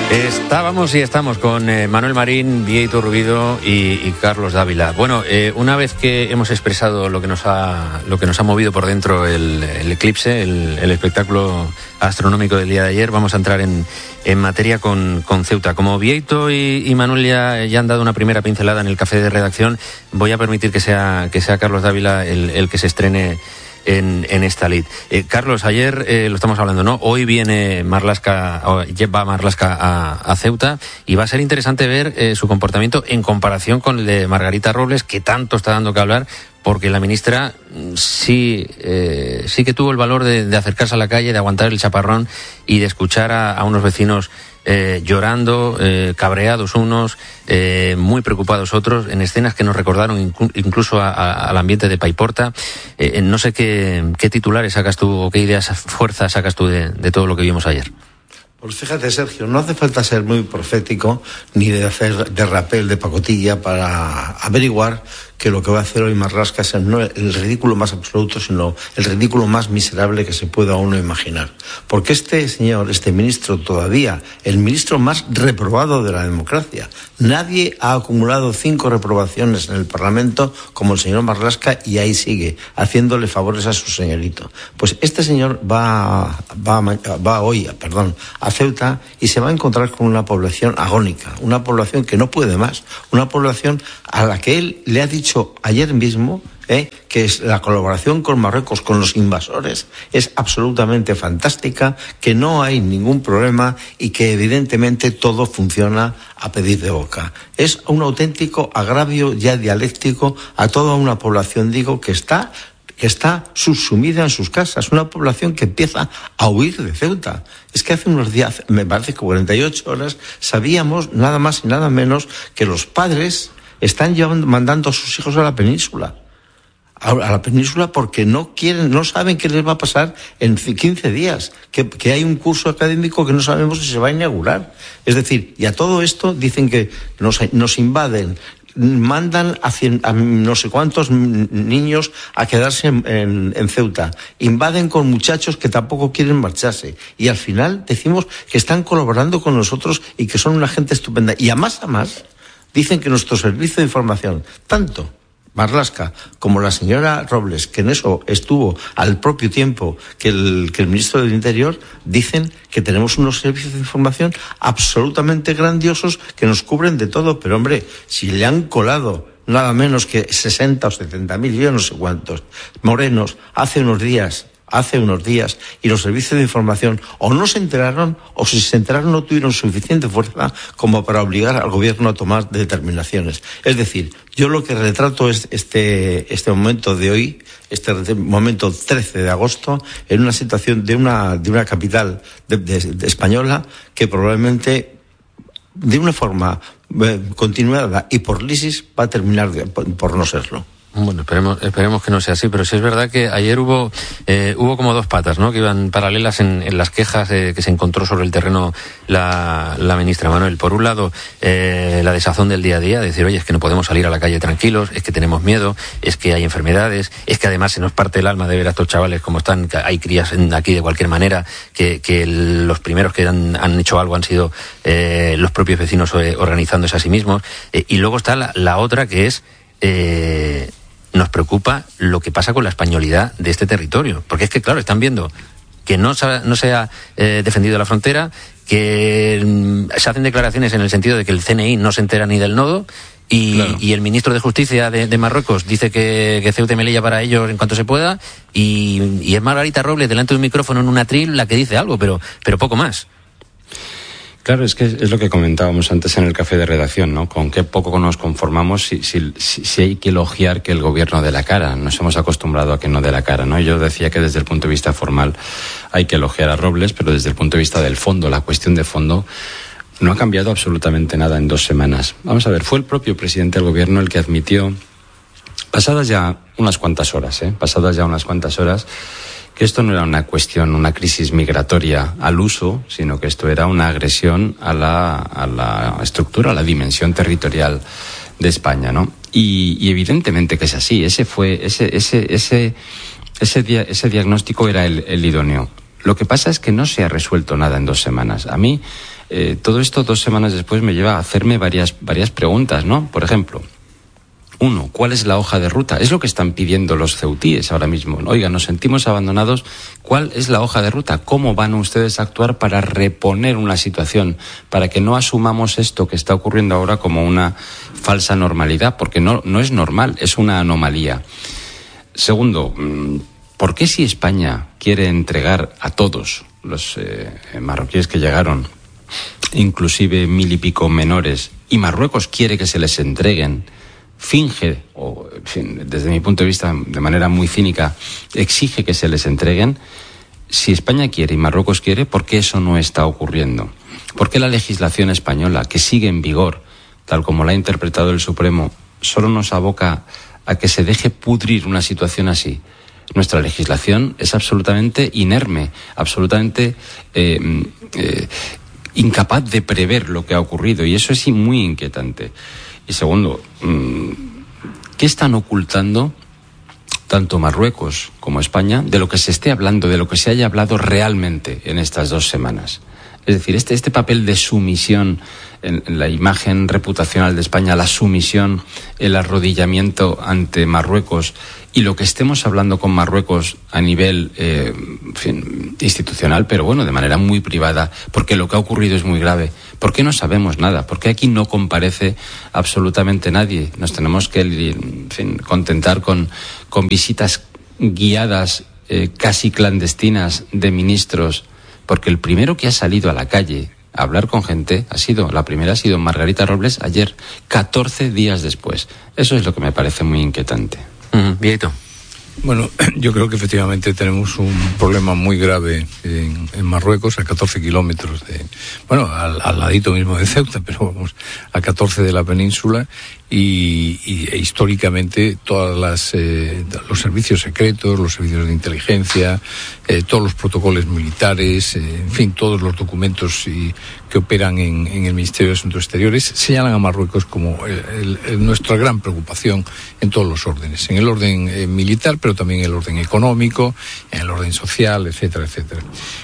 Estábamos y estamos con Manuel Marín, Bieito Rubido y Carlos Dávila. Bueno, una vez que hemos expresado lo que nos ha movido por dentro el eclipse, el espectáculo astronómico del día de ayer, vamos a entrar en materia con Ceuta. Como Bieito y Manuel ya han dado una primera pincelada en el café de redacción, voy a permitir que sea Carlos Dávila el que se estrene en esta lid. Carlos, ayer lo estamos hablando, ¿no? Hoy viene Marlaska a Ceuta, y va a ser interesante ver su comportamiento en comparación con el de Margarita Robles, que tanto está dando que hablar, porque la ministra sí que tuvo el valor de acercarse a la calle, de aguantar el chaparrón y de escuchar a unos vecinos llorando, cabreados unos, muy preocupados otros, en escenas que nos recordaron incluso al ambiente de Paiporta. No sé qué titulares sacas tú o qué ideas, fuerzas sacas tú de todo lo que vimos ayer. Pues fíjate, Sergio, no hace falta ser muy profético ni de hacer de rapel, de pacotilla, para averiguar que lo que va a hacer hoy Marlaska es no el ridículo más absoluto, sino el ridículo más miserable que se pueda uno imaginar. Porque este señor, este ministro, todavía, el ministro más reprobado de la democracia, nadie ha acumulado 5 reprobaciones en el Parlamento como el señor Marlaska, y ahí sigue, haciéndole favores a su señorito. Pues este señor va hoy a Ceuta, y se va a encontrar con una población agónica, una población que no puede más, una población a la que él le ha dicho ayer mismo que es la colaboración con Marruecos, con los invasores, es absolutamente fantástica, que no hay ningún problema y que evidentemente todo funciona a pedir de boca. Es un auténtico agravio ya dialéctico a toda una población, digo, que está subsumida en sus casas, una población que empieza a huir de Ceuta. Es que hace unos días, me parece que 48 horas, sabíamos nada más y nada menos que los padres están mandando a sus hijos a la península porque no saben qué les va a pasar en 15 días, que hay un curso académico que no sabemos si se va a inaugurar. Es decir, y a todo esto dicen que nos invaden, mandan a no sé cuántos niños a quedarse en Ceuta, invaden con muchachos que tampoco quieren marcharse, y al final decimos que están colaborando con nosotros y que son una gente estupenda. Y a más dicen que nuestro servicio de información, tanto Marlaska como la señora Robles, que en eso estuvo al propio tiempo que el ministro del Interior, dicen que tenemos unos servicios de información absolutamente grandiosos que nos cubren de todo. Pero hombre, si le han colado nada menos que 60 o 70.000, yo no sé cuántos, morenos hace unos días, y los servicios de información o no se enteraron, o si se enteraron no tuvieron suficiente fuerza como para obligar al gobierno a tomar determinaciones. Es decir, yo lo que retrato es este momento de hoy, este momento 13 de agosto, en una situación de una capital de española que probablemente de una forma continuada y por lisis va a terminar por no serlo. Bueno, esperemos que no sea así, pero sí es verdad que ayer hubo como dos patas, ¿no?, que iban paralelas en las quejas que se encontró sobre el terreno la ministra Manuel. Por un lado, la desazón del día a día, decir, oye, es que no podemos salir a la calle tranquilos, es que tenemos miedo, es que hay enfermedades, es que además se nos parte el alma de ver a estos chavales como están, que hay crías aquí de cualquier manera, que los primeros que han hecho algo han sido los propios vecinos organizándose a sí mismos. Y luego está la otra, que es... nos preocupa lo que pasa con la españolidad de este territorio, porque es que, claro, están viendo que no se ha defendido la frontera, que se hacen declaraciones en el sentido de que el CNI no se entera ni del nodo, y el ministro de Justicia de Marruecos dice que Ceuta y Melilla para ellos en cuanto se pueda, y es Margarita Robles delante de un micrófono en un atril la que dice algo, pero poco más. Claro, es que es lo que comentábamos antes en el café de redacción, ¿no? Con qué poco nos conformamos si hay que elogiar que el gobierno dé la cara. Nos hemos acostumbrado a que no dé la cara, ¿no? Yo decía que desde el punto de vista formal hay que elogiar a Robles, pero desde el punto de vista del fondo, la cuestión de fondo, no ha cambiado absolutamente nada en 2 semanas. Vamos a ver, fue el propio presidente del gobierno el que admitió, pasadas ya unas cuantas horas, que esto no era una cuestión, una crisis migratoria al uso, sino que esto era una agresión a la estructura, a la dimensión territorial de España, ¿no? Y evidentemente que es así. Ese diagnóstico era el idóneo. Lo que pasa es que no se ha resuelto nada en 2 semanas. A mí Todo esto 2 semanas después me lleva a hacerme varias preguntas, ¿no? Por ejemplo, 1, ¿cuál es la hoja de ruta? Es lo que están pidiendo los ceutíes ahora mismo. Oiga, nos sentimos abandonados. ¿Cuál es la hoja de ruta? ¿Cómo van ustedes a actuar para reponer una situación? Para que no asumamos esto que está ocurriendo ahora como una falsa normalidad, porque no es normal, es una anomalía. Segundo, ¿por qué si España quiere entregar a todos los marroquíes que llegaron, inclusive 1000 y pico menores, y Marruecos quiere que se les entreguen, finge, o en fin, desde mi punto de vista, de manera muy cínica, exige que se les entreguen? Si España quiere y Marruecos quiere, ¿por qué eso no está ocurriendo? ¿Por qué la legislación española, que sigue en vigor, tal como la ha interpretado el Supremo, solo nos aboca a que se deje pudrir una situación así? Nuestra legislación es absolutamente inerme, absolutamente incapaz de prever lo que ha ocurrido, y eso es muy inquietante. Y segundo, ¿qué están ocultando tanto Marruecos como España de lo que se esté hablando, de lo que se haya hablado realmente en estas 2 semanas? Es decir, este papel de sumisión en la imagen reputacional de España, la sumisión, el arrodillamiento ante Marruecos, y lo que estemos hablando con Marruecos a nivel institucional, pero bueno, de manera muy privada, porque lo que ha ocurrido es muy grave. ¿Por qué no sabemos nada? ¿Por qué aquí no comparece absolutamente nadie? Nos tenemos que contentar con visitas guiadas, casi clandestinas, de ministros, porque el primero que ha salido a la calle a hablar con gente la primera ha sido Margarita Robles ayer, 14 días después. Eso es lo que me parece muy inquietante. Vieito. Bueno, yo creo que efectivamente tenemos un problema muy grave en Marruecos, a 14 kilómetros al ladito mismo de Ceuta, pero vamos, a 14 de la península, y históricamente todos los servicios secretos, los servicios de inteligencia, todos los protocolos militares, en fin, todos los documentos que operan en el Ministerio de Asuntos Exteriores señalan a Marruecos como nuestra gran preocupación en todos los órdenes, en el orden militar, pero también en el orden económico, en el orden social, etcétera, etcétera.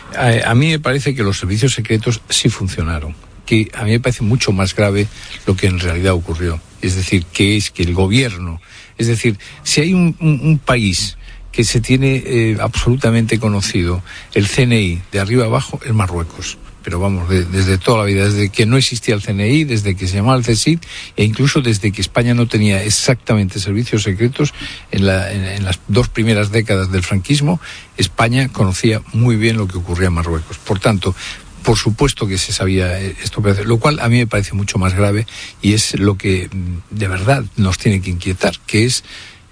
A mí me parece que los servicios secretos sí funcionaron, que a mí me parece mucho más grave lo que en realidad ocurrió. Es decir, que es que el gobierno, es decir, si hay un país que se tiene absolutamente conocido, el CNI, de arriba abajo, es Marruecos. Pero vamos, desde toda la vida, desde que no existía el CNI, desde que se llamaba el CSIC, e incluso desde que España no tenía exactamente servicios secretos, en las 2 primeras décadas del franquismo, España conocía muy bien lo que ocurría en Marruecos. Por tanto, por supuesto que se sabía esto, lo cual a mí me parece mucho más grave, y es lo que de verdad nos tiene que inquietar, que es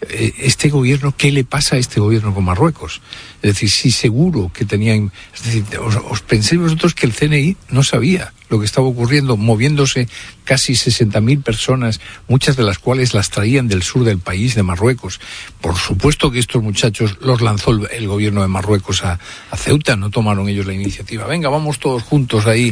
este gobierno, ¿qué le pasa a este gobierno con Marruecos? Es decir, si seguro que tenían... Es decir, os penséis vosotros que el CNI no sabía lo que estaba ocurriendo, moviéndose casi 60.000 personas, muchas de las cuales las traían del sur del país, de Marruecos. Por supuesto que estos muchachos los lanzó el gobierno de Marruecos a Ceuta, no tomaron ellos la iniciativa. Venga, vamos todos juntos ahí,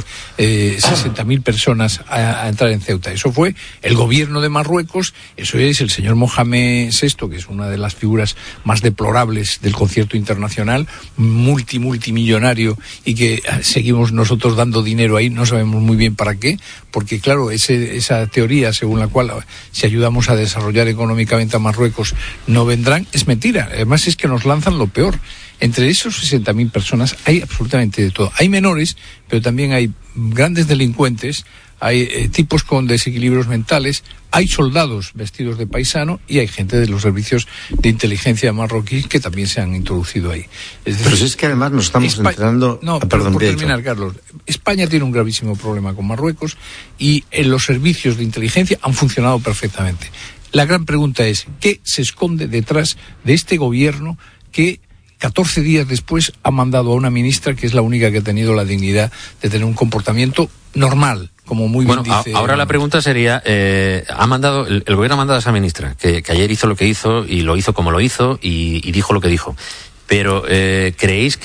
60.000 personas a entrar en Ceuta. Eso fue el gobierno de Marruecos, eso es el señor Mohamed VI, que es una de las figuras más deplorables del concierto internacional, multimillonario, y que seguimos nosotros dando dinero ahí, no sabemos muy bien para qué, porque claro, esa teoría según la cual si ayudamos a desarrollar económicamente a Marruecos no vendrán, es mentira. Además es que nos lanzan lo peor. Entre esos 60.000 personas hay absolutamente de todo. Hay menores, pero también hay grandes delincuentes, hay tipos con desequilibrios mentales, hay soldados vestidos de paisano, y hay gente de los servicios de inteligencia marroquí que también se han introducido ahí. Es decir, pero si es que además nos estamos enterando... No, perdón, por terminar, Carlos, España tiene un gravísimo problema con Marruecos, y los servicios de inteligencia han funcionado perfectamente. La gran pregunta es, ¿qué se esconde detrás de este gobierno que 14 días después ha mandado a una ministra que es la única que ha tenido la dignidad de tener un comportamiento normal, como muy bien dice? Ahora la pregunta sería, el gobierno ha mandado a esa ministra, que ayer hizo lo que hizo, y lo hizo como lo hizo, y dijo lo que dijo. Pero, ¿creéis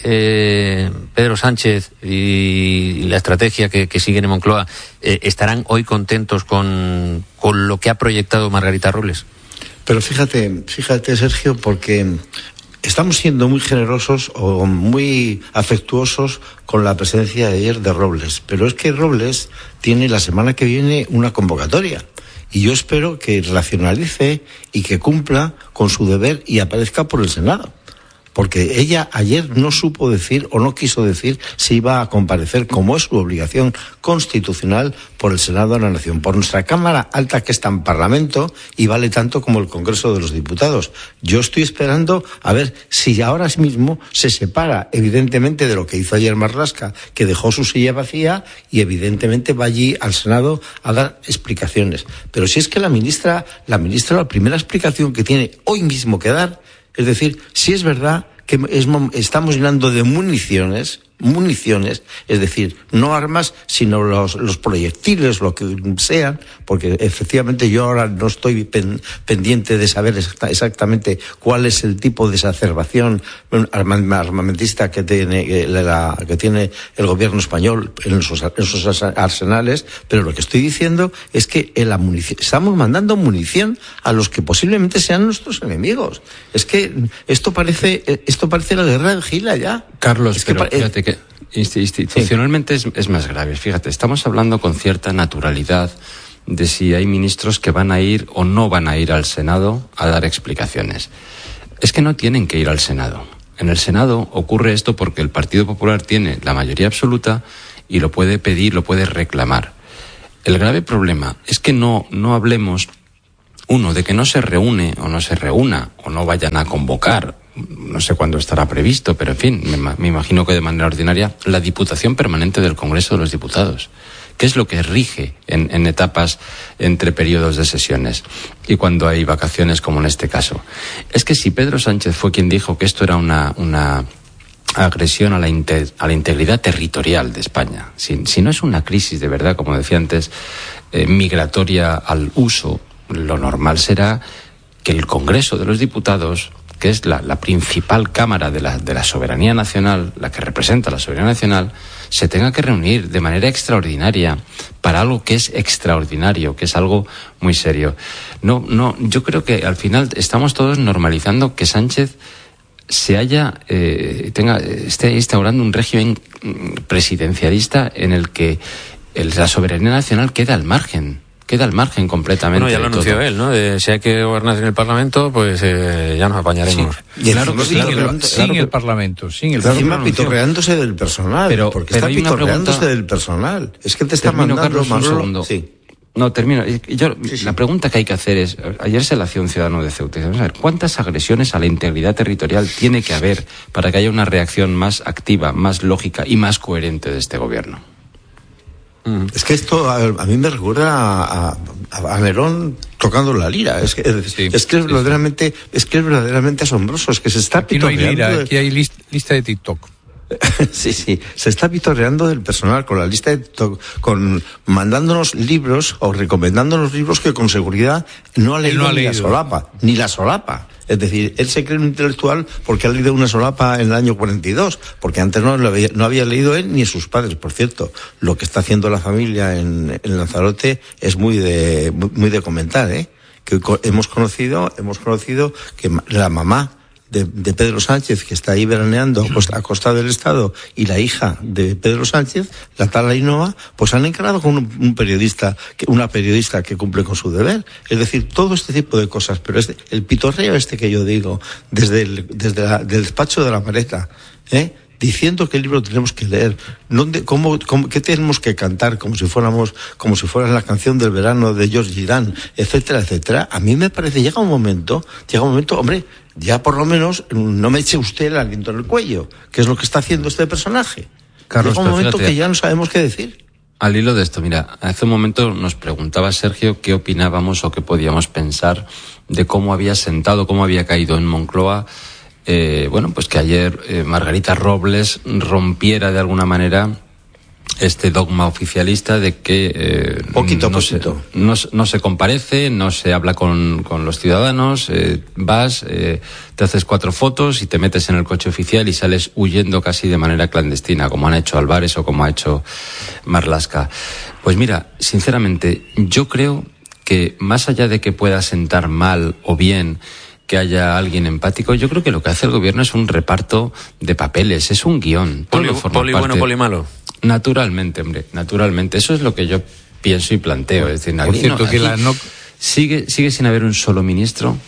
que Pedro Sánchez y la estrategia que siguen en Moncloa estarán hoy contentos con lo que ha proyectado Margarita Robles? Pero fíjate, Sergio, porque estamos siendo muy generosos o muy afectuosos con la presencia de ayer de Robles, pero es que Robles tiene la semana que viene una convocatoria y yo espero que racionalice y que cumpla con su deber y aparezca por el Senado. Porque ella ayer no supo decir o no quiso decir si iba a comparecer, como es su obligación constitucional, por el Senado de la Nación, por nuestra Cámara Alta, que está en Parlamento y vale tanto como el Congreso de los Diputados. Yo estoy esperando a ver si ahora mismo se separa, evidentemente, de lo que hizo ayer Marlaska, que dejó su silla vacía y evidentemente va allí al Senado a dar explicaciones. Pero si es que la ministra, la primera explicación que tiene hoy mismo que dar, es decir, si es verdad que estamos llenando de municiones, es decir, no armas, sino los proyectiles, lo que sean, porque efectivamente yo ahora no estoy pendiente de saber exactamente cuál es el tipo de exacerbación armamentista que tiene el gobierno español en sus arsenales, pero lo que estoy diciendo es que estamos mandando munición a los que posiblemente sean nuestros enemigos. Es que esto parece la guerra de Gila ya. Carlos, fíjate que institucionalmente sí. es más grave. Fíjate, estamos hablando con cierta naturalidad de si hay ministros que van a ir o no van a ir al Senado a dar explicaciones. Es que no tienen que ir al Senado. En el Senado ocurre esto porque el Partido Popular tiene la mayoría absoluta y lo puede pedir, lo puede reclamar. El grave problema es que no hablemos, uno, de que no se reúne o no se reúna o no vayan a convocar. No sé cuándo estará previsto, pero en fin, me imagino que de manera ordinaria, la Diputación Permanente del Congreso de los Diputados. ¿Qué es lo que rige en etapas entre periodos de sesiones y cuando hay vacaciones, como en este caso? Es que si Pedro Sánchez fue quien dijo que esto era una agresión a la integridad territorial de España, si no es una crisis de verdad, como decía antes, migratoria al uso, lo normal será que el Congreso de los Diputados, que es la principal cámara de la soberanía nacional, la que representa la soberanía nacional, se tenga que reunir de manera extraordinaria para algo que es extraordinario, que es algo muy serio. Yo creo que al final estamos todos normalizando que Sánchez esté instaurando un régimen presidencialista en el que la soberanía nacional queda al margen completamente. Bueno, ya lo anunció él, ¿no? Si hay que gobernar en el Parlamento, pues ya nos apañaremos. Sí. Sin el Parlamento. Encima pitorreándose del personal. Porque está pitorreándose del personal. Es que te está mandando, Carlos, un segundo. Sí. No, termino. La pregunta que hay que hacer es, ayer se la hacía un ciudadano de Ceuta. Vamos a ver, ¿cuántas agresiones a la integridad territorial tiene que haber para que haya una reacción más activa, más lógica y más coherente de este gobierno? Es que esto a mí me recuerda a Nerón tocando la lira. Es que es verdaderamente asombroso. Es que se está pitorreando. Aquí no hay lira, aquí hay lista de TikTok. Sí, se está pitorreando del personal con la lista de TikTok, mandándonos libros o recomendándonos libros que con seguridad no ha leído ni la solapa. Es decir, él se cree un intelectual porque ha leído una solapa en el año 42, porque antes no había leído él ni sus padres. Por cierto, lo que está haciendo la familia en Lanzarote es muy de comentar, que hemos conocido que la mamá de Pedro Sánchez, que está ahí veraneando a costa del Estado, y la hija de Pedro Sánchez, la tal Ainhoa, pues han encarado con una periodista que cumple con su deber. Es decir, todo este tipo de cosas, pero el pitorreo que yo digo, desde el despacho de la maleta, diciendo qué libro tenemos que leer, qué tenemos que cantar como si fuera la canción del verano de George Girán, etcétera, etcétera. A mí me parece, llega un momento, hombre, ya por lo menos no me eche usted el aliento en el cuello, que es lo que está haciendo este personaje. Carlos, llega un momento que ya no sabemos qué decir. Al hilo de esto, mira, hace un momento nos preguntaba Sergio qué opinábamos o qué podíamos pensar de cómo había caído en Moncloa, pues que ayer Margarita Robles rompiera de alguna manera este dogma oficialista de que no se comparece, no se habla con los ciudadanos, vas, te haces 4 fotos y te metes en el coche oficial y sales huyendo casi de manera clandestina, como han hecho Álvarez o como ha hecho Marlaska. Pues mira, sinceramente, yo creo que más allá de que pueda sentar mal o bien que haya alguien empático. Yo creo que lo que hace el gobierno es un reparto de papeles, es un guión. Poli bueno, poli malo. Naturalmente, hombre, naturalmente. Eso es lo que yo pienso y planteo. Es decir, por cierto, aquí sigue sin haber un solo ministro,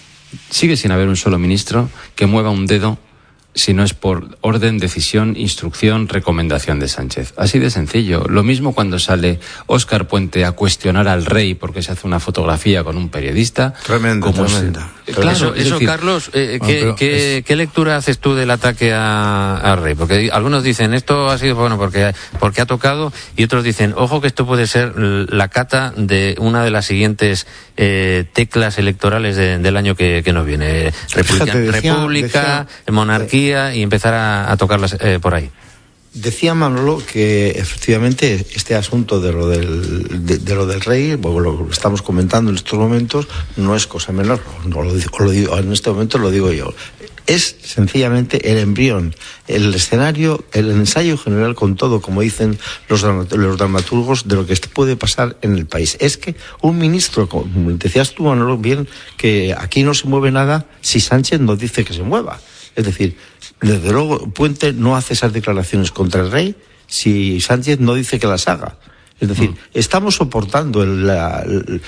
que mueva un dedo si no es por orden, decisión, instrucción, recomendación de Sánchez. Así de sencillo. Lo mismo cuando sale Óscar Puente a cuestionar al rey porque se hace una fotografía con un periodista. Tremenda. Claro, eso decir, Carlos, ¿qué lectura haces tú del ataque al rey? Porque algunos dicen, esto ha sido bueno porque ha tocado, y otros dicen, ojo que esto puede ser la cata de una de las siguientes teclas electorales del año que nos viene. República, monarquía, y empezar a tocarlas por ahí. Decía Manolo que efectivamente este asunto de lo del rey, lo que estamos comentando en estos momentos, no es cosa menor. No lo digo, en este momento lo digo yo. Es sencillamente el embrión, el escenario, el ensayo general con todo, como dicen los dramaturgos, de lo que puede pasar en el país. Es que un ministro, como decías tú, Manolo, bien, que aquí no se mueve nada si Sánchez no dice que se mueva. Es decir, desde luego Puente no hace esas declaraciones contra el rey si Sánchez no dice que las haga. Es decir, estamos soportando la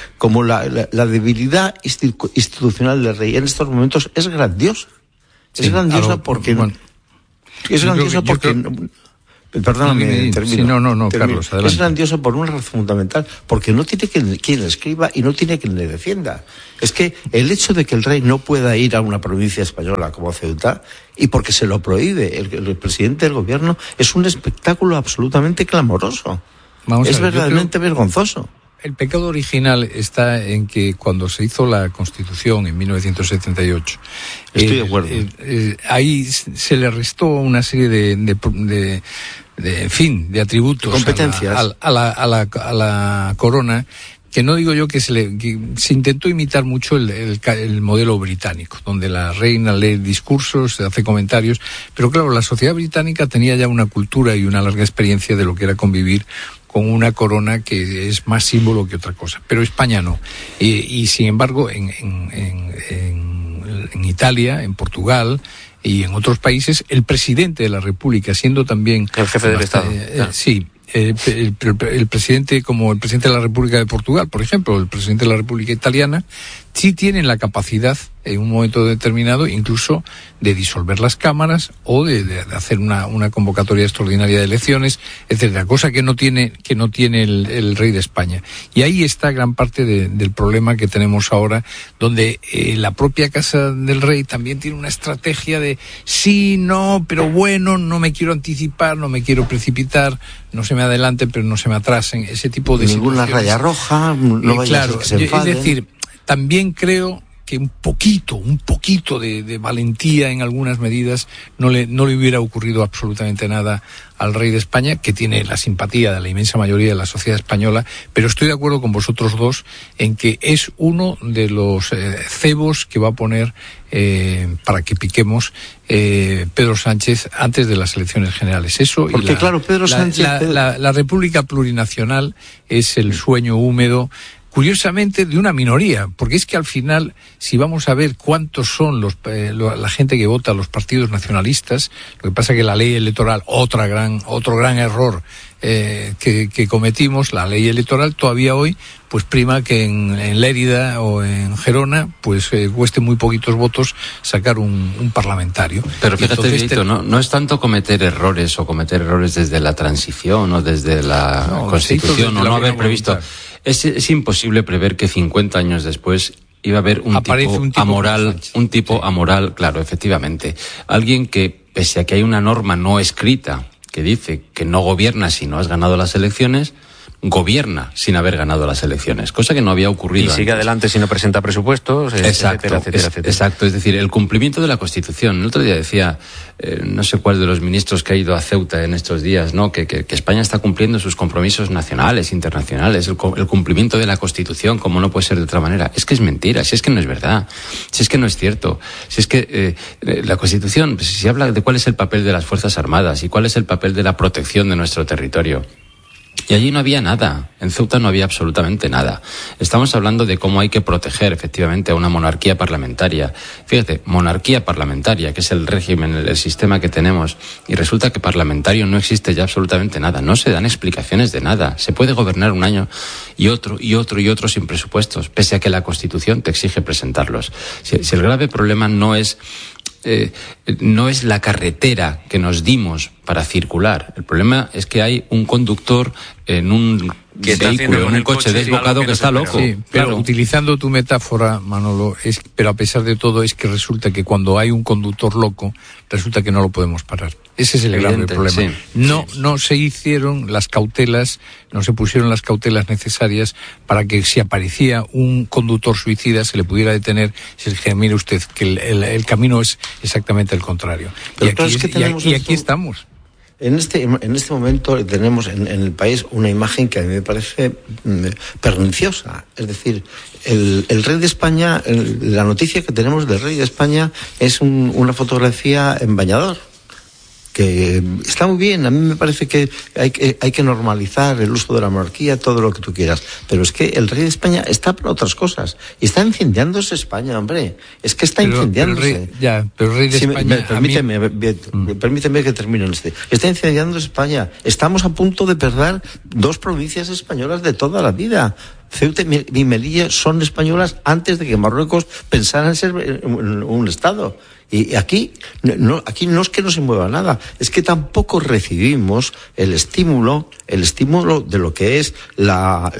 debilidad institucional del rey en estos momentos. Es grandiosa. Sí, es grandiosa porque... Bueno, es grandiosa porque... Perdóname, termino. Sí, no, Carlos, adelante. Es grandiosa por una razón fundamental, porque no tiene quien le escriba y no tiene quien le defienda. Es que el hecho de que el rey no pueda ir a una provincia española como Ceuta, y porque se lo prohíbe el presidente del gobierno, es un espectáculo absolutamente clamoroso. Es verdaderamente vergonzoso. El pecado original está en que cuando se hizo la Constitución en 1978, estoy de acuerdo. Ahí se le restó una serie de atributos, competencias a la corona, que no digo yo que se intentó imitar mucho el modelo británico, donde la reina lee discursos, hace comentarios, pero claro, la sociedad británica tenía ya una cultura y una larga experiencia de lo que era convivir con una corona que es más símbolo que otra cosa, pero España no. Y sin embargo, en Italia, en Portugal y en otros países, el presidente de la República, siendo también el jefe del Estado, sí, el presidente, como el presidente de la República de Portugal, por ejemplo, el presidente de la República Italiana, sí tienen la capacidad en un momento determinado incluso de disolver las cámaras o de hacer una convocatoria extraordinaria de elecciones, etcétera, cosa que no tiene el rey de España. Y ahí está gran parte del problema que tenemos ahora, donde la propia casa del rey también tiene una estrategia de sí, no, pero bueno, no me quiero anticipar, no me quiero precipitar, no se me adelante, pero no se me atrasen, ese tipo de ninguna situaciones. Raya roja, no vaya a ser que se enfaden. Es decir, también creo que un poquito de valentía en algunas medidas no le hubiera ocurrido absolutamente nada al rey de España, que tiene la simpatía de la inmensa mayoría de la sociedad española, pero estoy de acuerdo con vosotros dos en que es uno de los cebos que va a poner para que piquemos Pedro Sánchez antes de las elecciones generales. Eso. Porque claro, Pedro Sánchez... La República Plurinacional es el sueño húmedo, curiosamente, de una minoría, porque es que al final, si vamos a ver cuántos son la gente que vota los partidos nacionalistas, lo que pasa es que la ley electoral, otro gran error que cometimos, la ley electoral todavía hoy, pues prima que en Lérida o en Gerona, pues cueste muy poquitos votos sacar un parlamentario. Pero fíjate, Víctor, no es tanto cometer errores desde la transición o desde la Constitución o no haber previsto. Es imposible prever que 50 años después iba a haber un tipo amoral, claro, efectivamente. Alguien que, pese a que hay una norma no escrita que dice que no gobierna si no has ganado las elecciones, gobierna sin haber ganado las elecciones, cosa que no había ocurrido y sigue antes. Adelante si no presenta presupuestos, etcétera. Exacto, es decir, el cumplimiento de la Constitución. El otro día decía, no sé cuál de los ministros que ha ido a Ceuta en estos días, ¿no? Que España está cumpliendo sus compromisos nacionales, internacionales, el cumplimiento de la Constitución, como no puede ser de otra manera. Es que es mentira, si es que no es verdad, si es que no es cierto, si es que la Constitución, pues, si habla de cuál es el papel de las Fuerzas Armadas y cuál es el papel de la protección de nuestro territorio, Y allí no había nada. En Ceuta no había absolutamente nada. Estamos hablando de cómo hay que proteger efectivamente a una monarquía parlamentaria. Fíjate, monarquía parlamentaria, que es el régimen, el sistema que tenemos, y resulta que parlamentario no existe ya absolutamente nada. No se dan explicaciones de nada. Se puede gobernar un año y otro y otro y otro sin presupuestos, pese a que la Constitución te exige presentarlos. Si el grave problema no es la carretera que nos dimos para circular. El problema es que hay un conductor en un vehículo, en un coche desbocado que está loco. Sí, pero claro, utilizando tu metáfora, Manolo, pero a pesar de todo es que resulta que cuando hay un conductor loco, resulta que no lo podemos parar. Ese es el grave problema. Sí. No se hicieron las cautelas, no se pusieron las cautelas necesarias para que si aparecía un conductor suicida se le pudiera detener. Se le dije, mire usted, que el camino es exactamente el contrario. Pero y aquí estamos. En este momento tenemos en el país una imagen que a mí me parece perniciosa. Es decir, el rey de España, la noticia que tenemos del rey de España es una fotografía en bañador, que está muy bien. A mí me parece que hay que normalizar el uso de la monarquía, todo lo que tú quieras, pero es que el rey de España está para otras cosas y está incendiándose España, hombre, es que está incendiándose. Pero el rey de España... Permíteme que termine está incendiándose España. Estamos a punto de perder 2 provincias españolas de toda la vida. Ceuta y Melilla son españolas antes de que Marruecos pensara en ser un Estado. Y aquí no es que no se mueva nada, es que tampoco recibimos el estímulo de lo que es la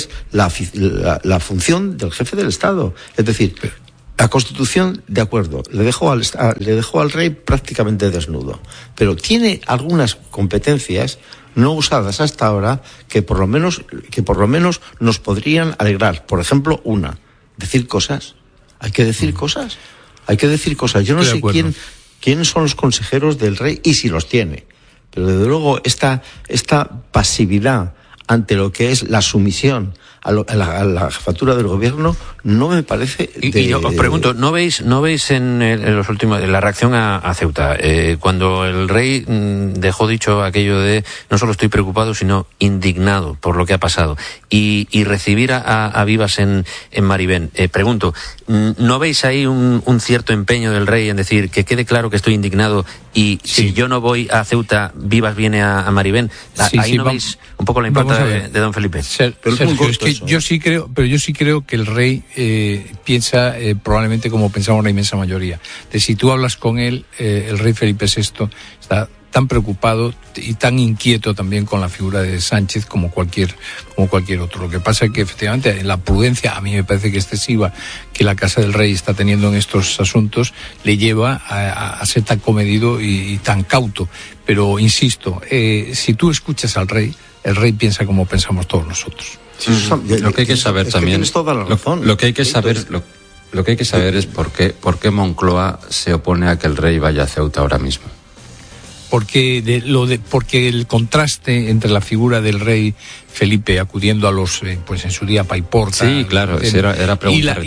función del jefe del Estado. Es decir, la Constitución, de acuerdo, le dejó al rey prácticamente desnudo, pero tiene algunas competencias no usadas hasta ahora que por lo menos nos podrían alegrar. Por ejemplo, decir cosas. Hay que decir cosas. Yo no sé quiénes son los consejeros del rey y si los tiene. Pero desde luego esta pasividad ante lo que es la sumisión a la jefatura del gobierno no me parece... Y yo os pregunto, ¿no veis en los últimos la reacción a Ceuta? Cuando el rey dejó dicho aquello de no solo estoy preocupado, sino indignado por lo que ha pasado, y recibir a Vivas en Maribén, pregunto, ¿no veis ahí un cierto empeño del rey en decir que quede claro que estoy indignado y si yo no voy a Ceuta, Vivas viene a Maribén? Ahí no veis un poco la impronta de don Felipe. Yo sí creo que el rey piensa probablemente como pensamos la inmensa mayoría. Si tú hablas con él, el rey Felipe VI está tan preocupado y tan inquieto también con la figura de Sánchez como cualquier otro. Lo que pasa es que efectivamente la prudencia, a mí me parece que excesiva, que la Casa del Rey está teniendo en estos asuntos, le lleva a ser tan comedido y tan cauto. Pero insisto, si tú escuchas al rey, el rey piensa como pensamos todos nosotros. Lo que hay que saber también, lo que hay que saber es por qué Moncloa se opone a que el rey vaya a Ceuta ahora mismo. Porque el contraste entre la figura del rey Felipe acudiendo a los en su día Paiporta, sí, claro, era pregunta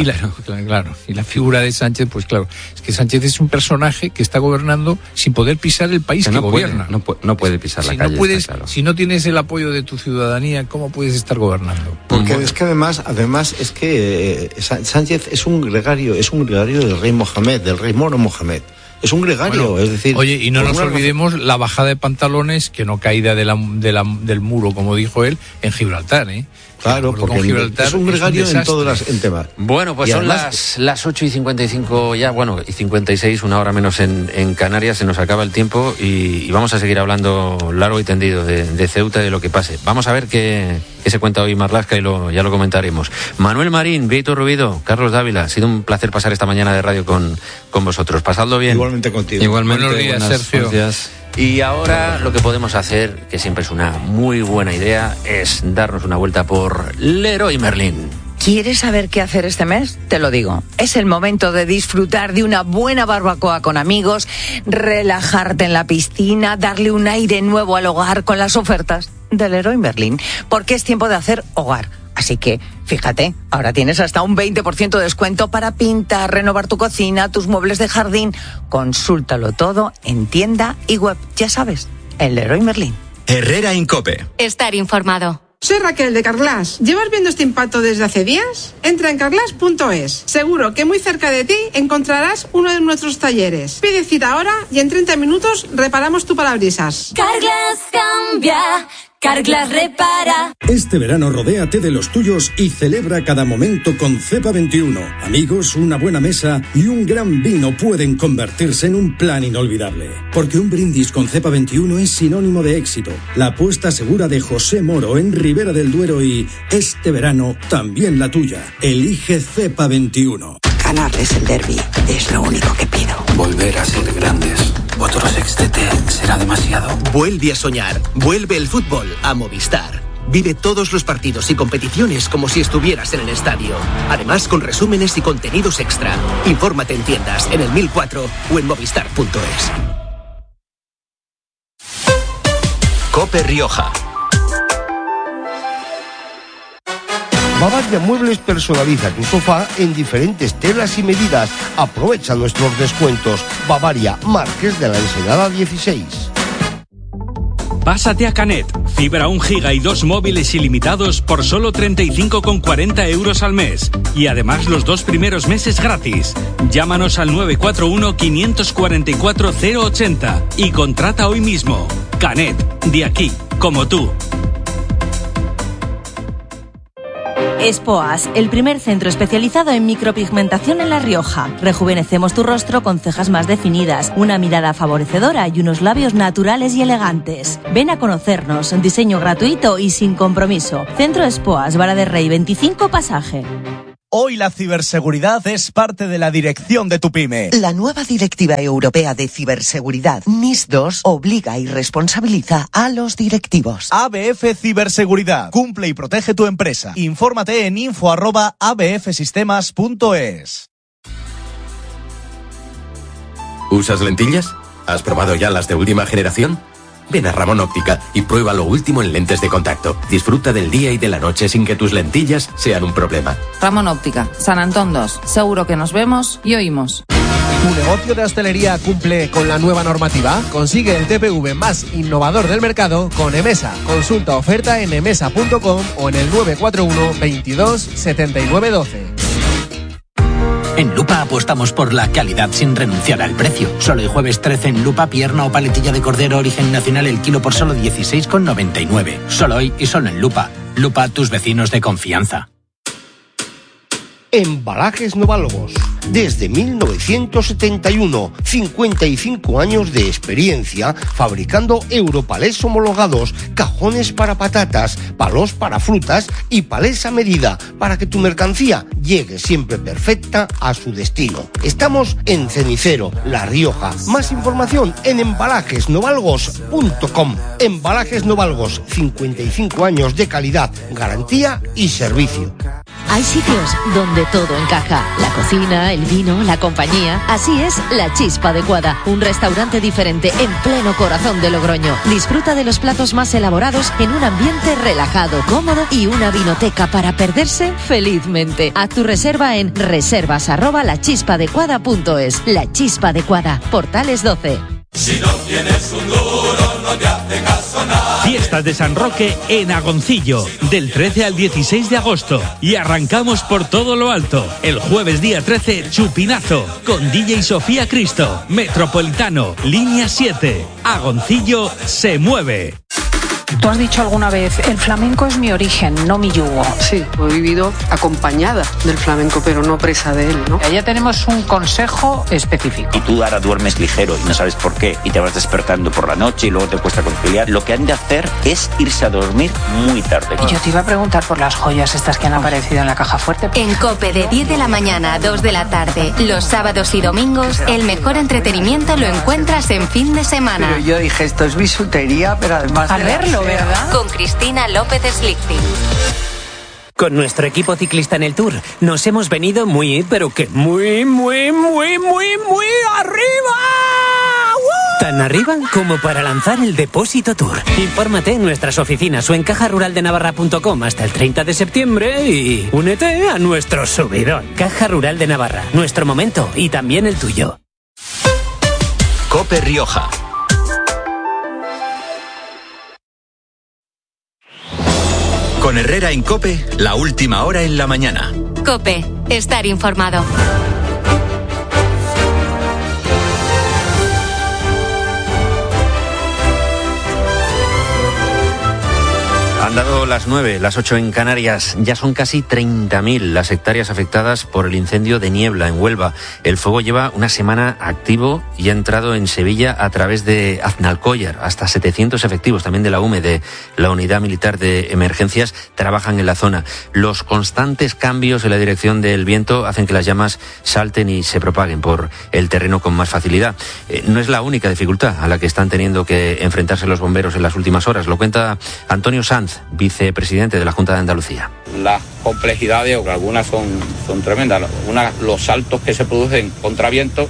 y la figura de Sánchez, pues claro, es que Sánchez es un personaje que está gobernando sin poder pisar el país que gobierna. No puede pisar la calle. Si no tienes el apoyo de tu ciudadanía, ¿cómo puedes estar gobernando? Porque es que además es que Sánchez es un gregario del rey Mohamed, del rey moro Mohamed. Es un gregario, bueno, es decir... Oye, y no nos olvidemos la bajada de pantalones, que no caída del muro, como dijo él, en Gibraltar, ¿eh? Claro, porque Gibraltar es un gregario en todos los temas. Bueno, pues son las 8:55 ya, y 56, una hora menos en Canarias, se nos acaba el tiempo y vamos a seguir hablando largo y tendido de Ceuta y de lo que pase. Vamos a ver qué se cuenta hoy Marlaska y ya lo comentaremos. Manuel Marín, Víctor Rubido, Carlos Dávila, ha sido un placer pasar esta mañana de radio con vosotros. Pasadlo bien. Igualmente contigo. Igualmente. Buenos días, Sergio. Gracias. Y ahora lo que podemos hacer, que siempre es una muy buena idea, es darnos una vuelta por Leroy Merlin. ¿Quieres saber qué hacer este mes? Te lo digo. Es el momento de disfrutar de una buena barbacoa con amigos, relajarte en la piscina, darle un aire nuevo al hogar con las ofertas de Leroy Merlin, porque es tiempo de hacer hogar. Así que, fíjate, ahora tienes hasta un 20% de descuento para pintar, renovar tu cocina, tus muebles de jardín. Consúltalo todo en tienda y web, ya sabes, en Leroy Merlin. Herrera Incope. Estar informado. Soy Raquel de Carglass. ¿Llevas viendo este impacto desde hace días? Entra en carglass.es. Seguro que muy cerca de ti encontrarás uno de nuestros talleres. Pide cita ahora y en 30 minutos reparamos tu parabrisas. Carglass cambia. Carglass repara. Este verano rodéate de los tuyos y celebra cada momento con Cepa 21. Amigos, una buena mesa y un gran vino pueden convertirse en un plan inolvidable. Porque un brindis con Cepa 21 es sinónimo de éxito. La apuesta segura de José Moro en Ribera del Duero y este verano también la tuya. Elige Cepa 21. Ganarles el derbi es lo único que pido. Volver a ser grandes. Otro sextete será demasiado. Vuelve a soñar. Vuelve el fútbol a Movistar. Vive todos los partidos y competiciones como si estuvieras en el estadio. Además, con resúmenes y contenidos extra. Infórmate en tiendas, en el 1004 o en movistar.es. COPE Rioja. Bavaria Muebles personaliza tu sofá en diferentes telas y medidas. Aprovecha nuestros descuentos. Bavaria, Marqués de la Ensenada 16. Pásate a Canet. Fibra 1 giga y 2 móviles ilimitados por solo 35,40 euros al mes. Y además los 2 primeros meses gratis. Llámanos al 941 544 080 y contrata hoy mismo. Canet, de aquí, como tú. Espoas, el primer centro especializado en micropigmentación en La Rioja. Rejuvenecemos tu rostro con cejas más definidas, una mirada favorecedora y unos labios naturales y elegantes. Ven a conocernos, diseño gratuito y sin compromiso. Centro Espoas, Vara de Rey 25 Pasaje. Hoy la ciberseguridad es parte de la dirección de tu pyme. La nueva Directiva Europea de Ciberseguridad, NIS 2, obliga y responsabiliza a los directivos. ABF Ciberseguridad. Cumple y protege tu empresa. Infórmate en info@abfsistemas.es. ¿Usas lentillas? ¿Has probado ya las de última generación? Ven a Ramón Óptica y prueba lo último en lentes de contacto. Disfruta del día y de la noche sin que tus lentillas sean un problema. Ramón Óptica, San Antón 2. Seguro que nos vemos y oímos. ¿Tu negocio de hostelería cumple con la nueva normativa? Consigue el TPV más innovador del mercado con Emesa. Consulta oferta en emesa.com o en el 941 22 79 12. En Lupa apostamos por la calidad sin renunciar al precio. Solo el jueves 13 en Lupa, pierna o paletilla de cordero origen nacional el kilo por solo 16,99. Solo hoy y solo en Lupa. Lupa, tus vecinos de confianza. Embalajes Noválogos. Desde 1971, 55 años de experiencia fabricando europalés homologados, cajones para patatas, palos para frutas y palés a medida para que tu mercancía llegue siempre perfecta a su destino. Estamos en Cenicero, La Rioja. Más información en embalajesnovalgos.com. Embalajes Novalgos, 55 años de calidad, garantía y servicio. Hay sitios donde todo encaja. La cocina, el vino, la compañía. Así es La Chispa Adecuada, un restaurante diferente en pleno corazón de Logroño. Disfruta de los platos más elaborados en un ambiente relajado, cómodo y una vinoteca para perderse felizmente. Haz tu reserva en reservas@lachispadecuada.es. La Chispa Adecuada, Portales 12. Si no tienes un duro, no te hace caso nada. Fiestas de San Roque en Agoncillo, del 13 al 16 de agosto. Y arrancamos por todo lo alto. El jueves día 13, Chupinazo, con DJ Sofía Cristo, Metropolitano, Línea 7. Agoncillo se mueve. Tú has dicho alguna vez, el flamenco es mi origen, no mi yugo. Sí, he vivido acompañada del flamenco, pero no presa de él, ¿no? Allá tenemos un consejo específico. Y tú ahora duermes ligero y no sabes por qué, y te vas despertando por la noche y luego te cuesta conciliar. Lo que han de hacer es irse a dormir muy tarde. Y yo te iba a preguntar por las joyas estas que han aparecido en la caja fuerte. En COPE, de 10 de la mañana a 2 de la tarde, los sábados y domingos, el mejor entretenimiento lo encuentras en fin de semana. Pero yo dije, esto es bisutería, pero además... Al verlo, ¿verdad? Con Cristina López Slichting. Con nuestro equipo ciclista en el Tour nos hemos venido muy, pero que muy arriba. ¡Woo! Tan arriba como para lanzar el Depósito Tour. Infórmate en nuestras oficinas o en cajaruraldenavarra.com hasta el 30 de septiembre y únete a nuestro subidón. Caja Rural de Navarra, nuestro momento y también el tuyo. COPE Rioja. Con Herrera en COPE, la última hora en la mañana. COPE, estar informado. Han dado las 9, las 8 en Canarias. Ya son casi 30.000 las hectáreas afectadas por el incendio de Niebla en Huelva. El fuego lleva una semana activo y ha entrado en Sevilla a través de Aznalcóllar. Hasta 700 efectivos también de la UME, de la Unidad Militar de Emergencias, trabajan en la zona. Los constantes cambios en la dirección del viento hacen que las llamas salten y se propaguen por el terreno con más facilidad. No es la única dificultad a la que están teniendo que enfrentarse los bomberos en las últimas horas. Lo cuenta Antonio Sanz, vicepresidente de la Junta de Andalucía. Las complejidades, o algunas son tremendas. Una, los saltos que se producen contra viento,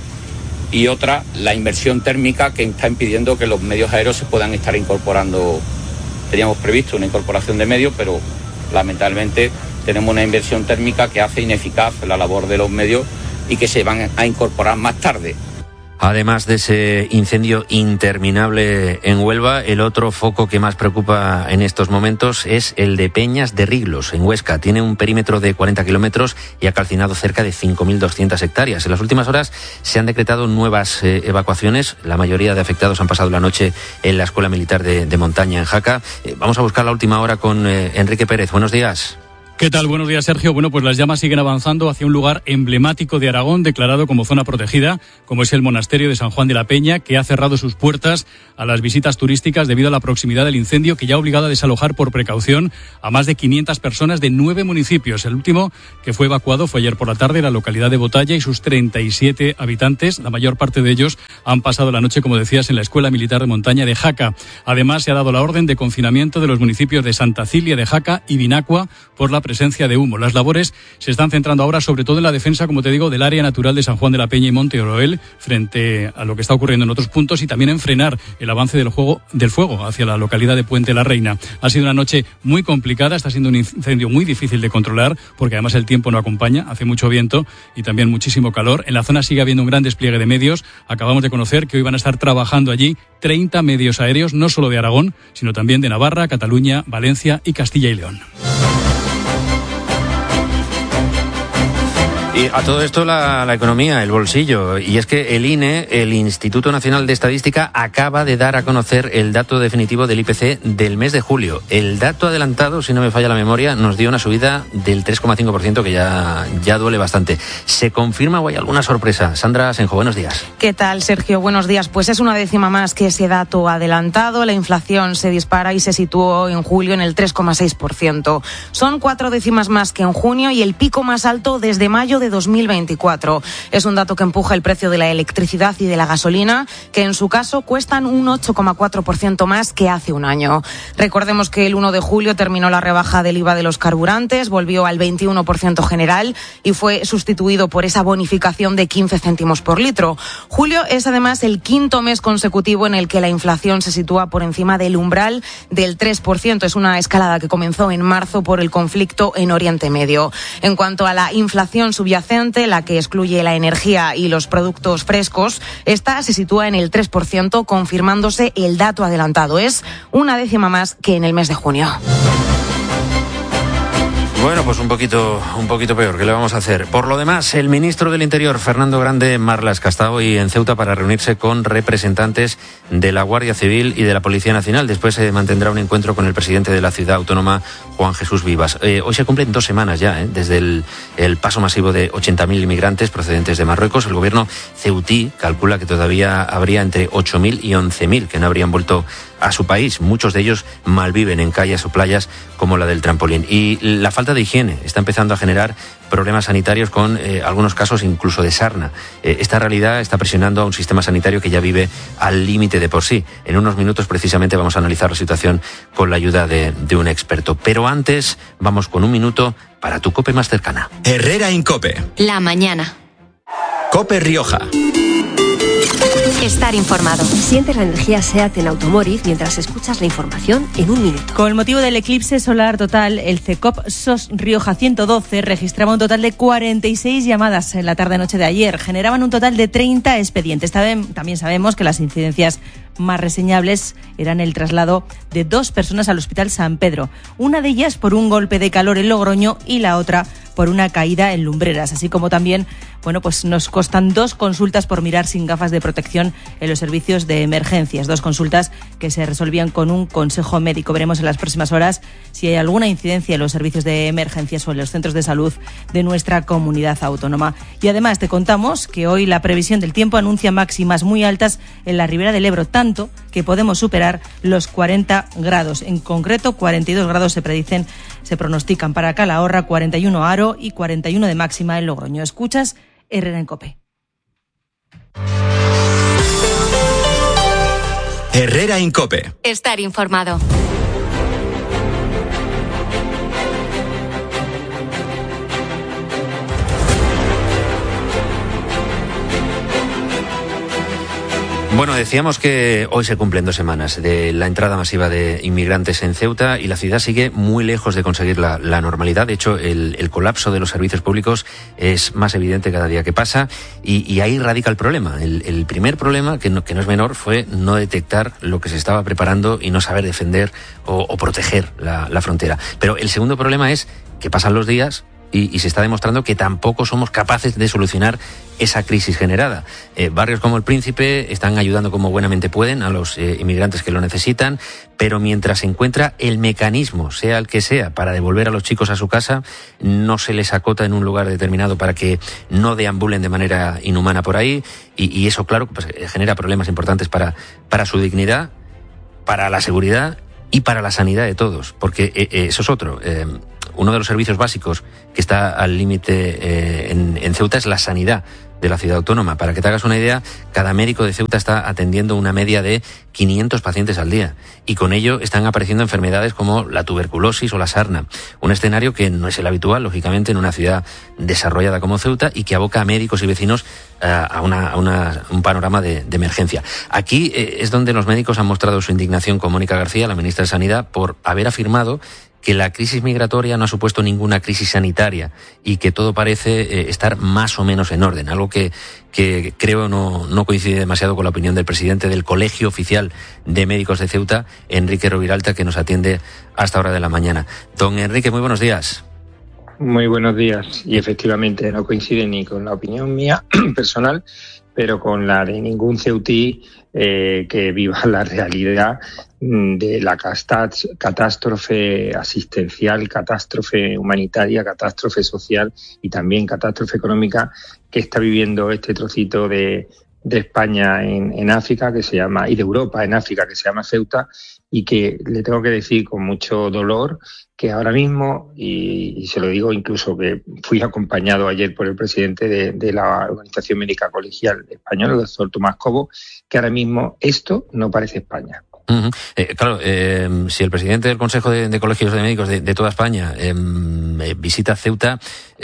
y otra, la inversión térmica que está impidiendo que los medios aéreos se puedan estar incorporando. Teníamos previsto una incorporación de medios, pero lamentablemente tenemos una inversión térmica que hace ineficaz la labor de los medios y que se van a incorporar más tarde. Además de ese incendio interminable en Huelva, el otro foco que más preocupa en estos momentos es el de Peñas de Riglos, en Huesca. Tiene un perímetro de 40 kilómetros y ha calcinado cerca de 5.200 hectáreas. En las últimas horas se han decretado nuevas evacuaciones. La mayoría de afectados han pasado la noche en la Escuela Militar de Montaña, en Jaca. Vamos a buscar la última hora con Enrique Pérez. Buenos días. ¿Qué tal? Buenos días, Sergio. Bueno, pues las llamas siguen avanzando hacia un lugar emblemático de Aragón, declarado como zona protegida, como es el monasterio de San Juan de la Peña, que ha cerrado sus puertas a las visitas turísticas debido a la proximidad del incendio, que ya ha obligado a desalojar por precaución a más de 500 personas de 9 municipios. El último que fue evacuado fue ayer por la tarde, la localidad de Botalla y sus 37 habitantes. La mayor parte de ellos han pasado la noche, como decías, en la Escuela Militar de Montaña de Jaca. Además, se ha dado la orden de confinamiento de los municipios de Santa Cilia de Jaca y Vinacua por la presencia de humo. Las labores se están centrando ahora sobre todo en la defensa, como te digo, del área natural de San Juan de la Peña y Monte Oroel frente a lo que está ocurriendo en otros puntos, y también en frenar el avance del fuego hacia la localidad de Puente la Reina. Ha sido una noche muy complicada, está siendo un incendio muy difícil de controlar porque además el tiempo no acompaña, hace mucho viento y también muchísimo calor. En la zona sigue habiendo un gran despliegue de medios. Acabamos de conocer que hoy van a estar trabajando allí 30 medios aéreos, no solo de Aragón, sino también de Navarra, Cataluña, Valencia y Castilla y León. Y a todo esto la economía, el bolsillo. Y es que el INE, el Instituto Nacional de Estadística, acaba de dar a conocer el dato definitivo del IPC del mes de julio. El dato adelantado, si no me falla la memoria, nos dio una subida del 3,5%, que ya duele bastante. ¿Se confirma o hay alguna sorpresa? Sandra Senjo, buenos días. ¿Qué tal, Sergio? Buenos días. Pues es una décima más que ese dato adelantado. La inflación se dispara y se situó en julio en el 3,6%. Son 4 décimas más que en junio y el pico más alto desde mayo de 2024. Es un dato que empuja el precio de la electricidad y de la gasolina, que en su caso cuestan un 8,4% más que hace un año. Recordemos que el 1 de julio terminó la rebaja del IVA de los carburantes, volvió al 21% general y fue sustituido por esa bonificación de 15 céntimos por litro. Julio es además el quinto mes consecutivo en el que la inflación se sitúa por encima del umbral del 3%. Es una escalada que comenzó en marzo por el conflicto en Oriente Medio. En cuanto a la inflación subyacente, la que excluye la energía y los productos frescos, esta se sitúa en el 3%, confirmándose el dato adelantado. Es una décima más que en el mes de junio. Bueno, pues un poquito peor. ¿Qué le vamos a hacer? Por lo demás, el ministro del Interior, Fernando Grande Marlaska, está hoy en Ceuta para reunirse con representantes de la Guardia Civil y de la Policía Nacional. Después se mantendrá un encuentro con el presidente de la ciudad autónoma, Juan Jesús Vivas. Hoy se cumplen 2 semanas ya, desde el paso masivo de 80.000 inmigrantes procedentes de Marruecos. El gobierno ceutí calcula que todavía habría entre 8.000 y 11.000 que no habrían vuelto a su país. Muchos de ellos malviven en calles o playas como la del Trampolín. Y la falta de higiene está empezando a generar problemas sanitarios, con algunos casos incluso de sarna. Esta realidad está presionando a un sistema sanitario que ya vive al límite de por sí. En unos minutos precisamente vamos a analizar la situación con la ayuda de un experto. Pero antes vamos con un minuto para tu COPE más cercana. Herrera en COPE. La mañana. COPE Rioja. Estar informado. Sientes la energía SEAT en Automotive mientras escuchas la información en un minuto. Con motivo del eclipse solar total, el CECOP SOS Rioja 112 registraba un total de 46 llamadas en la tarde-noche de ayer. Generaban un total de 30 expedientes. También sabemos que las incidencias más reseñables eran el traslado de 2 personas al Hospital San Pedro, una de ellas por un golpe de calor en Logroño y la otra por una caída en Lumbreras, así como también, pues nos costan 2 consultas por mirar sin gafas de protección en los servicios de emergencias, 2 consultas que se resolvían con un consejo médico. Veremos en las próximas horas si hay alguna incidencia en los servicios de emergencias o en los centros de salud de nuestra comunidad autónoma. Y además te contamos que hoy la previsión del tiempo anuncia máximas muy altas en la Ribera del Ebro, tanto que podemos superar los 40 grados. En concreto, 42 grados se pronostican para Calahorra, 41 Aro y 41 de máxima en Logroño. Escuchas Herrera en COPE. Herrera en COPE. Estar informado. Bueno, decíamos que hoy se cumplen 2 semanas de la entrada masiva de inmigrantes en Ceuta y la ciudad sigue muy lejos de conseguir la normalidad. De hecho, el colapso de los servicios públicos es más evidente cada día que pasa y ahí radica el problema. El primer problema, que no es menor, fue no detectar lo que se estaba preparando y no saber defender o proteger la frontera. Pero el segundo problema es que pasan los días y se está demostrando que tampoco somos capaces de solucionar esa crisis generada. Barrios como El Príncipe están ayudando como buenamente pueden a los inmigrantes que lo necesitan, pero mientras se encuentra el mecanismo, sea el que sea, para devolver a los chicos a su casa, no se les acota en un lugar determinado para que no deambulen de manera inhumana por ahí, y eso, claro, pues, genera problemas importantes para su dignidad, para la seguridad y para la sanidad de todos, porque eso es otro. Uno de los servicios básicos que está al límite en Ceuta es la sanidad de la ciudad autónoma. Para que te hagas una idea, cada médico de Ceuta está atendiendo una media de 500 pacientes al día y con ello están apareciendo enfermedades como la tuberculosis o la sarna. Un escenario que no es el habitual, lógicamente, en una ciudad desarrollada como Ceuta y que aboca a médicos y vecinos a un panorama de emergencia. Aquí es donde los médicos han mostrado su indignación con Mónica García, la ministra de Sanidad, por haber afirmado que la crisis migratoria no ha supuesto ninguna crisis sanitaria y que todo parece estar más o menos en orden, algo que creo no coincide demasiado con la opinión del presidente del Colegio Oficial de Médicos de Ceuta, Enrique Roviralta, que nos atiende a esta hora de la mañana. Don Enrique, muy buenos días. Muy buenos días, y efectivamente no coincide ni con la opinión mía personal, pero con la de ningún ceutí que viva la realidad de la catástrofe asistencial, catástrofe humanitaria, catástrofe social y también catástrofe económica que está viviendo este trocito de España en África, que se llama, y de Europa en África, que se llama Ceuta, y que le tengo que decir con mucho dolor que ahora mismo, y se lo digo incluso que fui acompañado ayer por el presidente de la Organización Médica Colegial Española, el doctor Tomás Cobo, que ahora mismo esto no parece España. Uh-huh. Claro, si el presidente del Consejo de Colegios de Médicos de toda España visita Ceuta,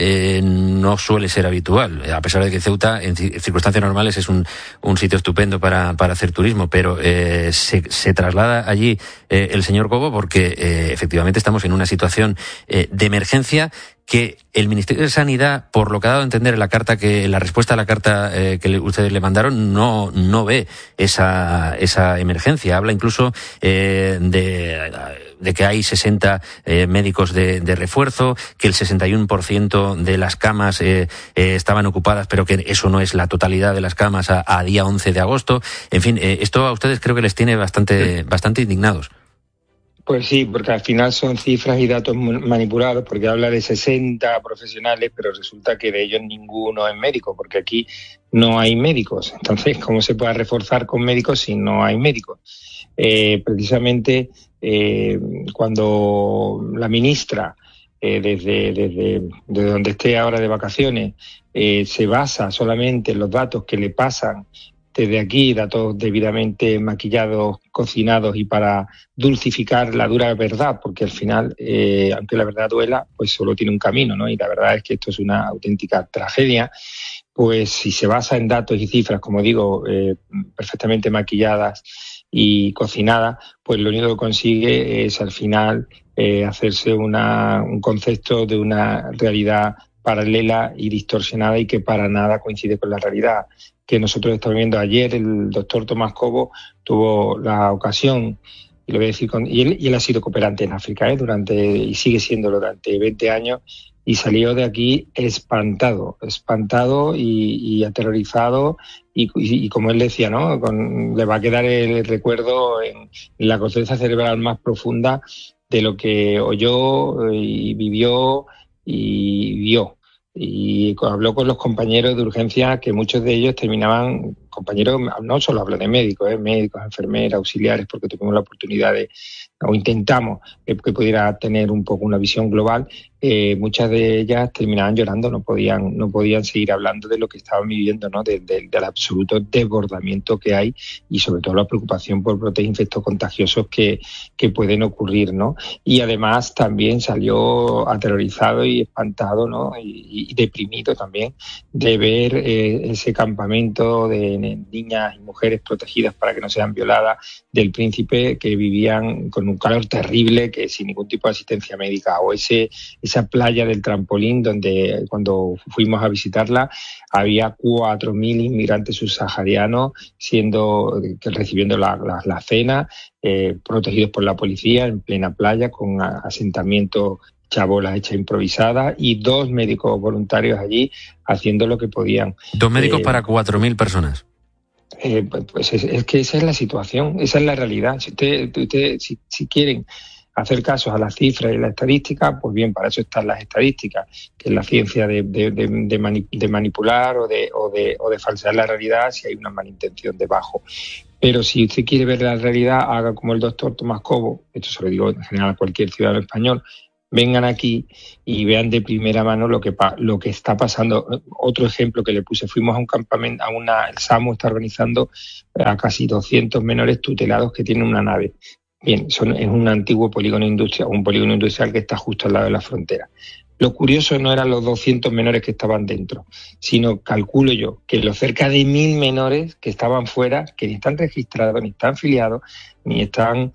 no suele ser habitual, a pesar de que Ceuta en circunstancias normales es un sitio estupendo para hacer turismo, pero se traslada allí el señor Cobo porque efectivamente estamos en una situación de emergencia que el Ministerio de Sanidad, por lo que ha dado a entender en la respuesta a la carta que ustedes le mandaron, no ve esa emergencia. Habla incluso de que hay 60 médicos de refuerzo, que el 61% de las camas estaban ocupadas, pero que eso no es la totalidad de las camas a día 11 de agosto. En fin, esto a ustedes creo que les tiene bastante indignados. Pues sí, porque al final son cifras y datos manipulados, porque habla de 60 profesionales, pero resulta que de ellos ninguno es médico, porque aquí no hay médicos. Entonces, ¿cómo se puede reforzar con médicos si no hay médicos? Precisamente cuando la ministra, desde donde esté ahora de vacaciones, se basa solamente en los datos que le pasan desde aquí, datos debidamente maquillados, cocinados y para dulcificar la dura verdad, porque al final, aunque la verdad duela, pues solo tiene un camino, ¿no? Y la verdad es que esto es una auténtica tragedia. Pues si se basa en datos y cifras, como digo, perfectamente maquilladas y cocinadas, pues lo único que consigue es al final hacerse un concepto de una realidad paralela y distorsionada y que para nada coincide con la realidad. que nosotros estamos viendo. Ayer el doctor Tomás Cobo tuvo la ocasión, y lo voy a decir, y él ha sido cooperante en África y sigue siéndolo durante 20 años, y salió de aquí espantado y aterrorizado, y como él decía, ¿no? Le va a quedar el recuerdo en la conciencia cerebral más profunda de lo que oyó y vivió y vio. Y habló con los compañeros de urgencia, que muchos de ellos terminaban, compañeros, no solo hablo de médicos, médicos, enfermeras, auxiliares, porque tuvimos la oportunidad o intentamos que pudiera tener un poco una visión global. Muchas de ellas terminaban llorando, no podían seguir hablando de lo que estaban viviendo, ¿no? Del absoluto desbordamiento que hay, y sobre todo la preocupación por brotes infectocontagiosos que pueden ocurrir, ¿no? Y además también salió aterrorizado y espantado, ¿no? Y deprimido también de ver ese campamento de niñas y mujeres protegidas para que no sean violadas del Príncipe, que vivían con un calor terrible, que sin ningún tipo de asistencia médica, o esa playa del Trampolín, donde cuando fuimos a visitarla había 4.000 inmigrantes subsaharianos recibiendo la cena, protegidos por la policía en plena playa, con asentamientos, chabolas hechas improvisadas, y 2 médicos voluntarios allí haciendo lo que podían. 2 médicos para 4.000 personas. Pues es que esa es la situación, esa es la realidad. Si quieren hacer caso a las cifras y la estadística, pues bien, para eso están las estadísticas, que es la ciencia de manipular o de falsear la realidad si hay una malintención debajo. Pero si usted quiere ver la realidad, haga como el doctor Tomás Cobo, esto se lo digo en general a cualquier ciudadano español, vengan aquí y vean de primera mano lo que está pasando. Otro ejemplo que le puse, fuimos a un campamento, el SAMU está organizando a casi 200 menores tutelados que tienen una nave. Bien, es un antiguo polígono industrial que está justo al lado de la frontera. Lo curioso no eran los 200 menores que estaban dentro, sino, calculo yo, que los cerca de 1.000 menores que estaban fuera, que ni están registrados, ni están filiados, ni están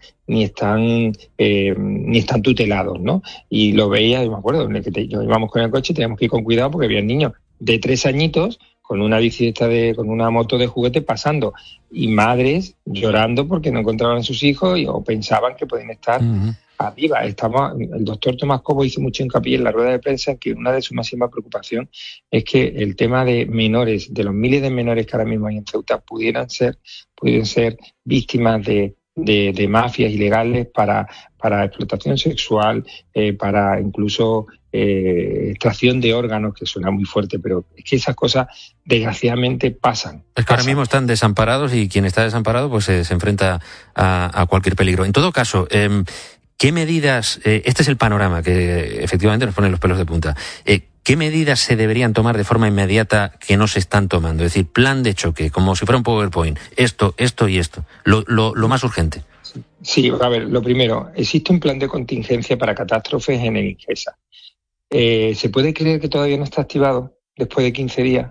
tutelados, ¿no? Y lo veía, yo me acuerdo, íbamos con el coche, teníamos que ir con cuidado porque había niños de 3 añitos con una bicicleta con una moto de juguete pasando, y madres llorando porque no encontraban a sus hijos o pensaban que podían estar arriba. El doctor Tomás Cobo hizo mucho hincapié en la rueda de prensa que una de sus máximas preocupaciones es que el tema de menores, de los miles de menores que ahora mismo hay en Ceuta, pudieran ser víctimas de mafias ilegales para explotación sexual, para incluso extracción de órganos, que suena muy fuerte, pero es que esas cosas desgraciadamente pasan. Es que ahora mismo están desamparados, y quien está desamparado pues se enfrenta a cualquier peligro. En todo caso, ¿qué medidas, este es el panorama que efectivamente nos pone los pelos de punta, qué medidas se deberían tomar de forma inmediata que no se están tomando? Es decir, plan de choque, como si fuera un PowerPoint, esto y esto, lo más urgente. Sí, a ver, lo primero, existe un plan de contingencia para catástrofes en el INGESA. ¿Se puede creer que todavía no está activado después de 15 días?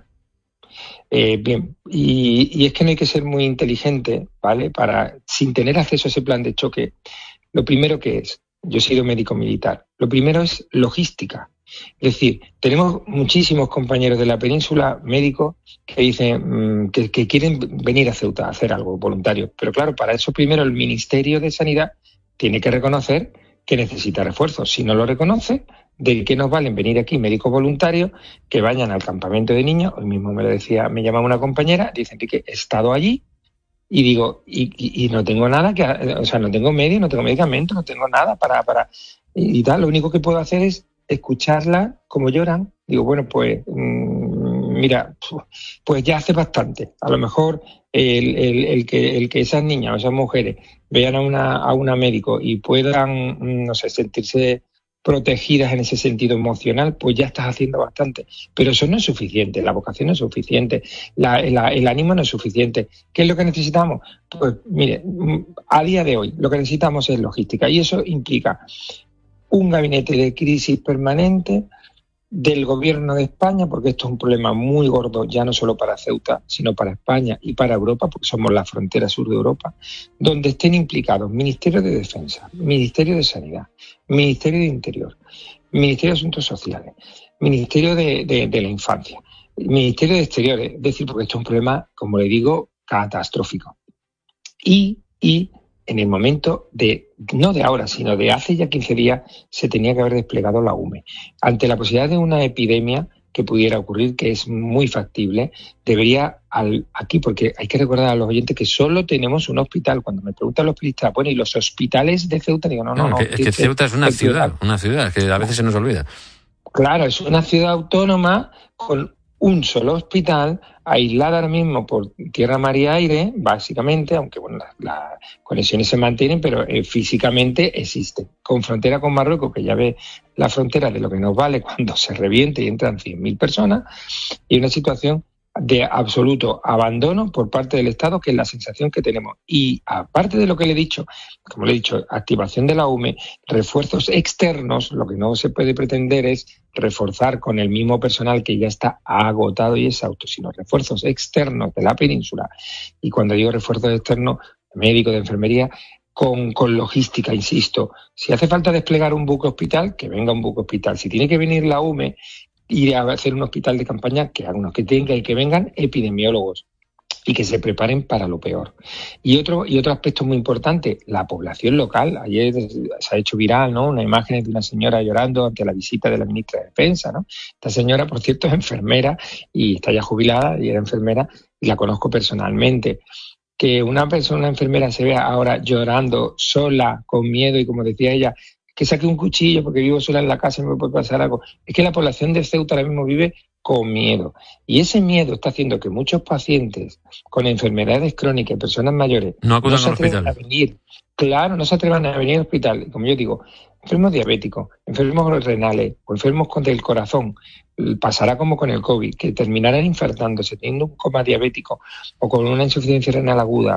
Bien, y es que no hay que ser muy inteligente, ¿vale? Sin tener acceso a ese plan de choque, lo primero que es, yo he sido médico militar, lo primero es logística. Es decir, tenemos muchísimos compañeros de la península, médicos, que dicen que quieren venir a Ceuta a hacer algo voluntario. Pero claro, para eso primero el Ministerio de Sanidad tiene que reconocer que necesita refuerzos. Si no lo reconoce, ¿de qué nos valen venir aquí médicos voluntarios que vayan al campamento de niños? Hoy mismo me llamaba una compañera, dicen que he estado allí y digo, y no tengo nada no tengo medios, no tengo medicamentos, no tengo nada para y tal. Lo único que puedo hacer es escucharla como lloran. Digo, bueno, pues mira, pues ya hace bastante. A lo mejor el que esas niñas o esas mujeres vean a una médico y puedan, no sé, sentirse protegidas en ese sentido emocional, pues ya estás haciendo bastante. Pero eso no es suficiente, la vocación no es suficiente, el ánimo no es suficiente. ¿Qué es lo que necesitamos? Pues mire, a día de hoy lo que necesitamos es logística, y eso implica un gabinete de crisis permanente del Gobierno de España, porque esto es un problema muy gordo, ya no solo para Ceuta, sino para España y para Europa, porque somos la frontera sur de Europa, donde estén implicados Ministerio de Defensa, Ministerio de Sanidad, Ministerio de Interior, Ministerio de Asuntos Sociales, Ministerio de la Infancia, Ministerio de Exteriores, es decir, porque esto es un problema, como le digo, catastrófico. Y en el momento no de ahora, sino de hace ya 15 días, se tenía que haber desplegado la UME. Ante la posibilidad de una epidemia que pudiera ocurrir, que es muy factible, debería aquí, porque hay que recordar a los oyentes que solo tenemos un hospital. Cuando me preguntan los periodistas, bueno, ¿y los hospitales de Ceuta? Digo, no. Es que Ceuta es una ciudad, que a veces se nos olvida. Claro, es una ciudad autónoma con un solo hospital, aislada ahora mismo por tierra, mar y aire, básicamente, aunque bueno, las conexiones se mantienen, pero físicamente existen. Con frontera con Marruecos, que ya ve la frontera de lo que nos vale cuando se reviente y entran 100.000 personas, y una situación de absoluto abandono por parte del Estado, que es la sensación que tenemos. Y aparte de lo que le he dicho, como le he dicho, activación de la UME, refuerzos externos, lo que no se puede pretender es reforzar con el mismo personal que ya está agotado y exhausto, sino refuerzos externos de la península. Y cuando digo refuerzos externos, médicos, de enfermería, con logística, insisto. Si hace falta desplegar un buque hospital, que venga un buque hospital. Si tiene que venir la UME, ir a hacer un hospital de campaña, que hagan unos que tengan y que vengan epidemiólogos y que se preparen para lo peor. Y otro aspecto muy importante, la población local. Ayer se ha hecho viral, ¿no?, una imagen de una señora llorando ante la visita de la ministra de Defensa, ¿no? Esta señora, por cierto, es enfermera y está ya jubilada y era enfermera y la conozco personalmente. Que una enfermera se vea ahora llorando, sola, con miedo y, como decía ella, que saque un cuchillo porque vivo sola en la casa y me puede pasar algo. Es que la población de Ceuta ahora mismo vive con miedo. Y ese miedo está haciendo que muchos pacientes con enfermedades crónicas y personas mayores no se atrevan a venir. Claro, no se atrevan a venir al hospital. Como yo digo, enfermos diabéticos, enfermos renales o enfermos del corazón, pasará como con el COVID, que terminarán infartándose, teniendo un coma diabético o con una insuficiencia renal aguda